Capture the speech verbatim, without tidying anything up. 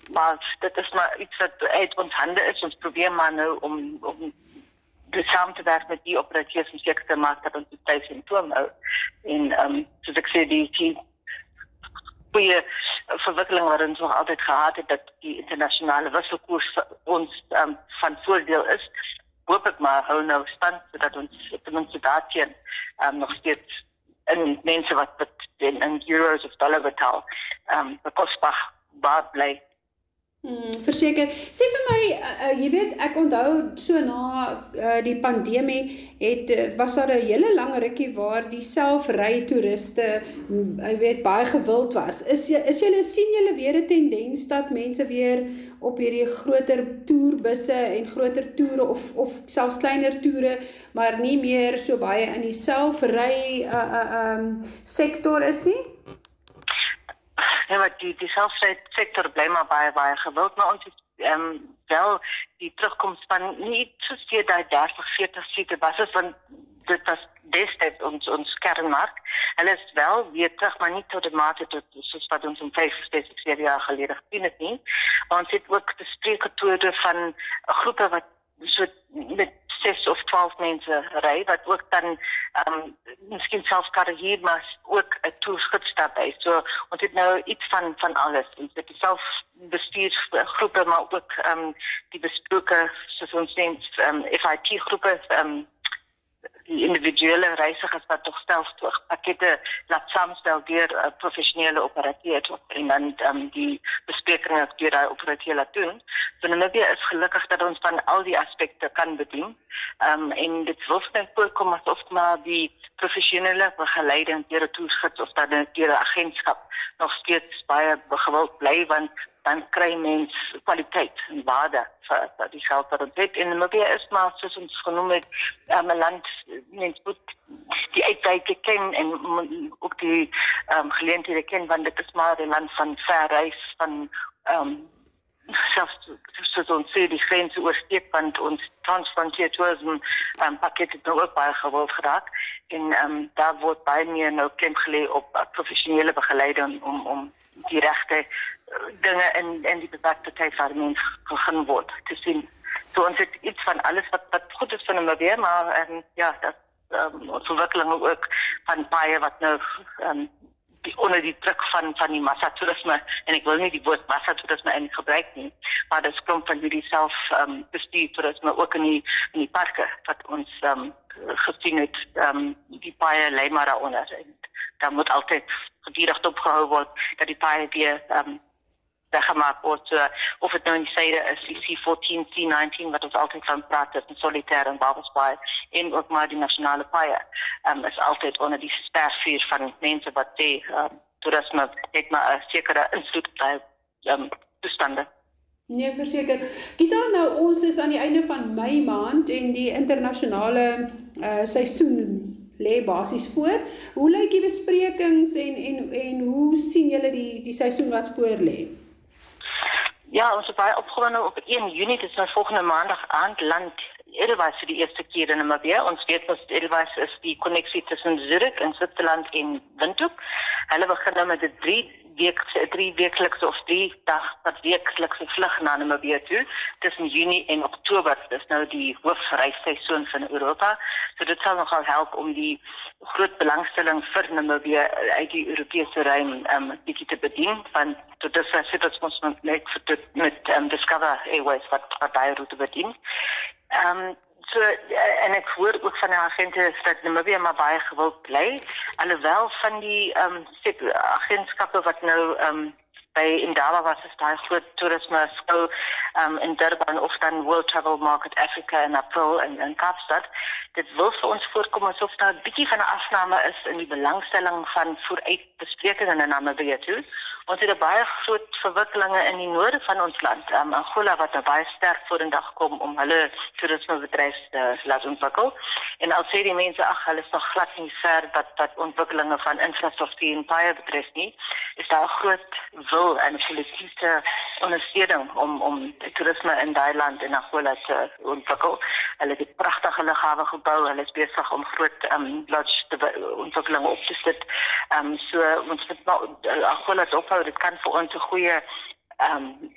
maar dit is maar iets wat uit ons hande is. Ons probeer maar nou om, om samen te werken met die operateurs om zeker te maken dat ons die thuis in toom hou. En um, soos ek sê, die, die goeie verwikkeling wat ons nog altijd gehad het, dat die internationale wisselkoers ons um, van voordeel is, hoop ek maar hou nou stand, sodat ons tenminste daarteen um, nog steeds in mense wat dit in, in euros of dollar betaal, um, bekostigbaar bly. Hmm, verseker. Sê vir my, uh, uh, jy weet, ek onthou so na uh, die pandemie het uh, was daar 'n hele lang rukkie waar die selfry toeriste, jy weet, baie gewild was. Is jy is julle sien julle weer 'n tendens dat mense weer op hierdie groter toerbusse en groter toere of of selfs kleiner toere, maar nie meer so baie in die selfry uh, uh, um, sektor is nie? Ja, maar die, die selfsector bly maar baie, baie gewild, maar ons is um, wel die terugkomst van nie soseer die dertig, veertig seter basis, want dit was destijds ons, ons kernmark. Hulle is wel weer terug, maar nie tot de mate tot, soos wat ons om vyf, ses, sewe jaar gelede gedien het nie. Maar ons het ook bespreekgetode van groepe wat so met zes of twaalf mensen ry, wat ook dan um, miskien selfs karre hier, maar ook 'n toersgids daarbij. So ons het nou iets van van alles. Ons het self bestuursgroepe, maar ook um, die besproke, soos ons sê, um, F I T groepe, um, die individuele reisigers wat toch self pakkette laat samenstel deur 'n uh, professionele operateur en dan um, die besprekingen deur die operateur laat doen. So Namibia is gelukkig dat ons van al die aspekte kan bedien. Um, en dit wil dan voorkom asof maar die professionele begeleiding deur 'n toersgids of dan deur 'n agentskap nog steeds baie gewild bly, want dan kry mens kwaliteit en waarde vir, vir die geld wat ons het. En Namibia is maar, soos ons genoem het, um, 'n land, mens moet die uitwyke ken en ook die um, geleenthede ken, want dit is maar 'n land van ver reis, van um, selfs soos ons sê, die grense oorsteek, want ons transfrontier tourism um, pakket het nou ook baie gewild geraak. En um, daar word baie meer nou klem gelê op uh, professionele begeleiding om, om die regte dinge in, in die beperkte tyd waar mens gegeen word te sien. So ons het iets van alles wat, wat goed is van Namibia, maar um, ja, dat um, ons verwikkelinge ook van baie wat nou um, die, onder die druk van, van die massatoerisme, en ek wil nie die woord massatoerisme in gebruik nie, maar dit is klomp van hierdie self um, bestuurtoerisme ook in die, in die parke wat ons um, gesien het, um, die baie lê maar daaronder. En daar moet altyd gedurig opgehou word dat die paai weer um, weggemaak word, so, of het nou in die syde is, die C fourteen, C nineteen, wat ons altyd van praat, is in Solitaire en Babelsbaai, en ook maar die nasionale paaie, um, is altyd onder die spervuur van mense wat sê, um, toerisme het maar 'n sekere invloed op die um, toestande. Nee, verseker. Gita, nou ons is aan die einde van Mei maand en die internasionale uh, seisoen lê basies voor. Hoe lyk die besprekings en, en, en hoe sien julle die, die seisoen wat voor lê? Ja, ons is baie opgewonde op een Junie, dit is nou volgende maandag aand, land Edelweiss vir die eerste keer in Namibia. Ons weet dat Edelweiss is die konneksie tussen Zurich in Switserland en Windhoek. Hulle begin nou met 'n drie week, drie wekelijkse of drie dag per wekelijkse vlug na Namibia toe, tussen Junie en Oktober. Dis nou die hoofreisseisoen van Europa. So dit sal nogal help om die groot belangstelling vir Namibia uit die Europese ruim um, bietjie te bedien, want tot dusver sit ons mos net met um, Discover Airways wat, wat daai route bedien. Um, so, en ek hoor ook van die agente dat Namibia maar baie gewild bly, alhoewel van die um, agentskappe wat nou um, by Indaba was, is daar groot toerisme skou um, in Durban of dan World Travel Market Africa in April in, in Kaapstad. Dit wil vir ons voorkom asof daar 'n bietjie van 'n afname is in die belangstelling van vooruitbesprekings in Namibia toe. Ons het 'n baie groot verwikkelinge in die noorde van ons land, um, Angola wat nou baie sterk vorendag kom om hulle toerismebedryf te laat ontwikkel. En al sê die mense, ag, hulle is nog glad nie ver dat dat ontwikkelinge van infrastruktuur en paaie betref nie, is daar 'n groot wil en politieke ondersteuning om om die toerisme in daai land in Angola te ontwikkel. Hulle het 'n pragtige lughawe gebou, hulle is besig om groot um, lodge te ontwikkelinge op te sit. Um, so ons moet nou Angola ophou, dit kan vir ons 'n goeie um,